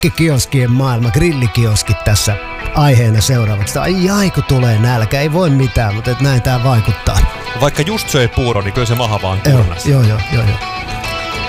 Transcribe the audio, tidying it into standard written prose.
kioskien maailma, grillikioskit tässä aiheena seuraavaksi. Ai kun tulee nälkä, ei voi mitään, mutta näin tää vaikuttaa. Vaikka just söi puuro, niin kyllä se maha vaan kurnasi. Joo.